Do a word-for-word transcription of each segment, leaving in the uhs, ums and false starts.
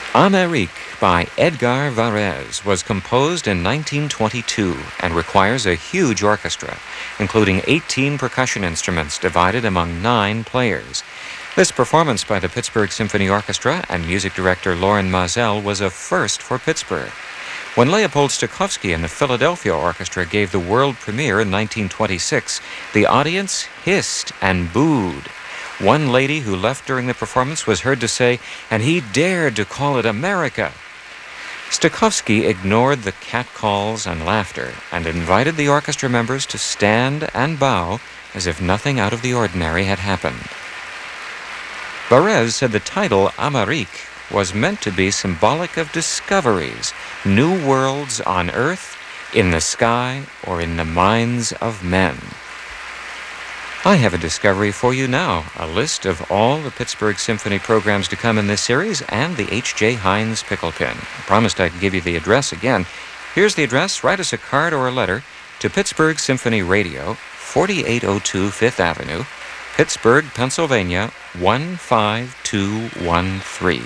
Amérique by Edgar Varese was composed in nineteen twenty-two and requires a huge orchestra, including eighteen percussion instruments divided among nine players. This performance by the Pittsburgh Symphony Orchestra and music director Lorin Maazel was a first for Pittsburgh. When Leopold Stokowski and the Philadelphia Orchestra gave the world premiere in nineteen twenty-six, the audience hissed and booed. One lady who left during the performance was heard to say, "And he dared to call it America." Stokowski ignored the catcalls and laughter and invited the orchestra members to stand and bow as if nothing out of the ordinary had happened. Varese said the title Amérique was meant to be symbolic of discoveries, new worlds on earth, in the sky, or in the minds of men. I have a discovery for you now, a list of all the Pittsburgh Symphony programs to come in this series and the H J. Heinz pickle pin. I promised I'd give you the address again. Here's the address. Write us a card or a letter to Pittsburgh Symphony Radio, forty-eight oh two Fifth Avenue, Pittsburgh, Pennsylvania, one five two one three.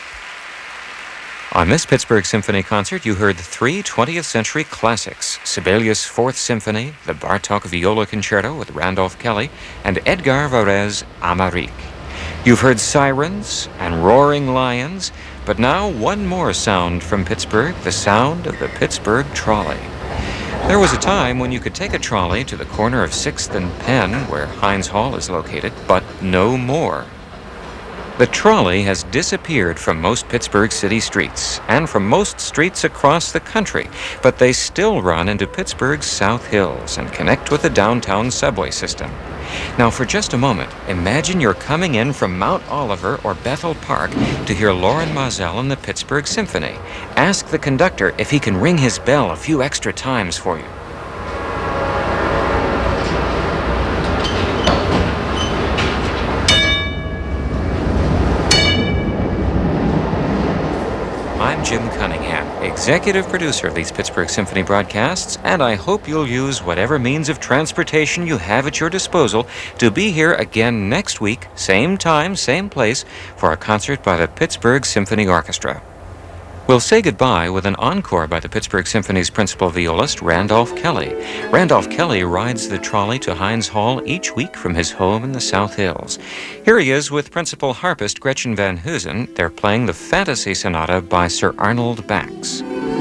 On this Pittsburgh Symphony concert, you heard three twentieth century classics, Sibelius' Fourth Symphony, the Bartók Viola Concerto with Randolph Kelly, and Edgar Varese' Amérique. You've heard sirens and roaring lions, but now one more sound from Pittsburgh, the sound of the Pittsburgh trolley. There was a time when you could take a trolley to the corner of sixth and Penn, where Heinz Hall is located, but no more. The trolley has disappeared from most Pittsburgh city streets and from most streets across the country, but they still run into Pittsburgh's South Hills and connect with the downtown subway system. Now, for just a moment, imagine you're coming in from Mount Oliver or Bethel Park to hear Lorin Maazel and the Pittsburgh Symphony. Ask the conductor if he can ring his bell a few extra times for you. I'm Jim Cunningham, executive producer of these Pittsburgh Symphony broadcasts, and I hope you'll use whatever means of transportation you have at your disposal to be here again next week, same time, same place, for a concert by the Pittsburgh Symphony Orchestra. We'll say goodbye with an encore by the Pittsburgh Symphony's principal violist, Randolph Kelly. Randolph Kelly rides the trolley to Heinz Hall each week from his home in the South Hills. Here he is with principal harpist Gretchen Van Heusen. They're playing the Fantasy Sonata by Sir Arnold Bax.